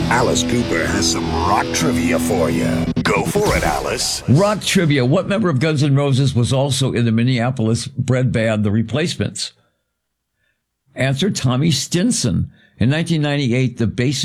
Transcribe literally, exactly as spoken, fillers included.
Alice Cooper has some rock trivia for you. Go for it, Alice. Rock trivia. What member of Guns N' Roses was also in the Minneapolis bread band, The Replacements? Answer, Tommy Stinson. In nineteen ninety-eight, the bassist